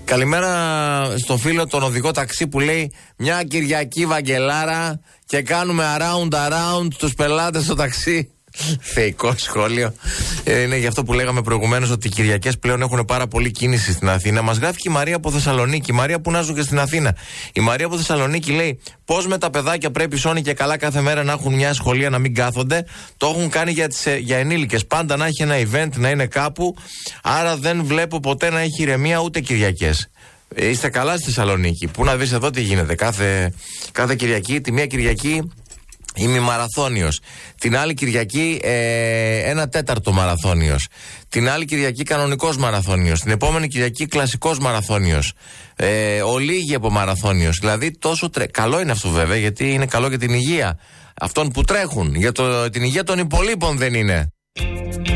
Καλημέρα στο φίλο τον οδηγό ταξί που λέει μια Κυριακή Βαγγελάρα και κάνουμε around τους πελάτες στο ταξί. Θεϊκό σχόλιο. Είναι γι' αυτό που λέγαμε προηγουμένως ότι οι Κυριακές πλέον έχουν πάρα πολύ κίνηση στην Αθήνα. Μας γράφει και η Μαρία από Θεσσαλονίκη. Η Μαρία που να ζουν και στην Αθήνα. Η Μαρία από Θεσσαλονίκη λέει: πώς με τα παιδάκια πρέπει σώνει και καλά κάθε μέρα να έχουν μια σχολεία να μην κάθονται. Το έχουν κάνει για ενήλικες. Πάντα να έχει ένα event, να είναι κάπου. Άρα δεν βλέπω ποτέ να έχει ηρεμία ούτε Κυριακές. Είστε καλά στη Θεσσαλονίκη. Πού να δεις εδώ τι γίνεται. Κάθε Κυριακή, τη μία Κυριακή. Είμαι μαραθώνιος. Την άλλη Κυριακή 1/4 μαραθώνιος. Την άλλη Κυριακή κανονικός μαραθώνιος. Την επόμενη Κυριακή κλασικός μαραθώνιος. Ολίγη από μαραθώνιος. Δηλαδή τόσο καλό είναι αυτό βέβαια, γιατί είναι καλό για την υγεία αυτών που τρέχουν. Για την υγεία των υπολείπων δεν είναι.